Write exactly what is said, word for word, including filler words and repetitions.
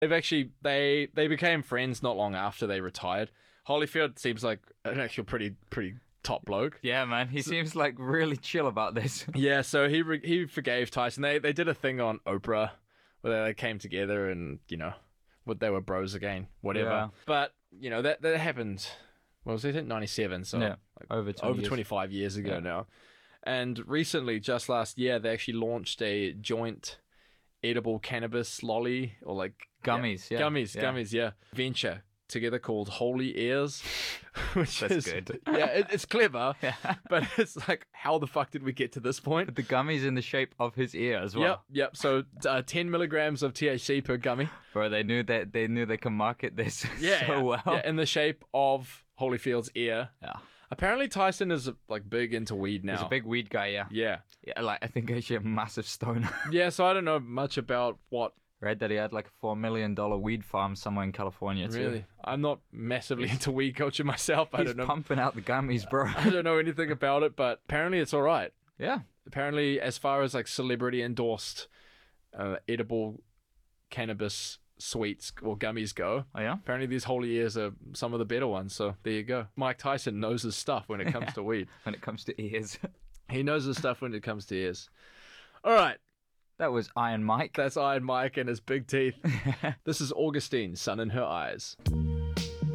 They've actually they they became friends not long after they retired. Holyfield seems like an actual pretty pretty top bloke. Yeah, man. He seems like really chill about this. Yeah, so he re- he forgave Tyson. They they did a thing on Oprah where they came together and, you know, what they were bros again, whatever. Yeah. But, you know, that that happened, what was it, in ninety-seven, so Yeah, like over twenty over years. twenty-five years ago Yeah. now. And recently, just last year, they actually launched a joint edible cannabis lolly or like Gummies, yeah. Gummies, Yeah. gummies, yeah. Venture together called Holy Ears, which That's is good. Yeah, it, it's clever, Yeah. but it's like, how the fuck did we get to this point? The gummy's in the shape of his ear as well. Yep, yep. So uh, ten milligrams of T H C per gummy. Bro, they knew that they knew they can market this Yeah, so yeah. well. Yeah, in the shape of Holyfield's ear. Yeah. Apparently, Tyson is like big into weed now. He's a big weed guy, yeah. Yeah, Yeah, like I think actually a massive stoner. yeah. So I don't know much about what. Read that he had like a four million dollar weed farm somewhere in California too. Really, I'm not massively into weed culture myself. I He's don't know. pumping out the gummies, bro. I don't know anything about it, but apparently it's all right. Yeah. Apparently, as far as like celebrity endorsed uh, edible cannabis sweets or gummies go, Oh yeah. apparently these Holy Ears are some of the better ones. So there you go. Mike Tyson knows his stuff when it comes to weed. When it comes to ears. He knows his stuff when it comes to ears. All right. That was Iron Mike. That's Iron Mike and his big teeth. This is Augustine, Sun in Her Eyes.